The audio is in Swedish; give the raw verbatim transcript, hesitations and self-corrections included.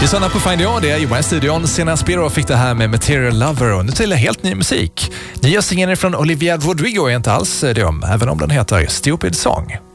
lyssnar på Find Your, det är Johan i studion. Sena Spiro fick det här med Material Lover och nu till helt ny musik. Nya singeln från Olivia Rodrigo är inte alls dum, även om den heter Stupid Song.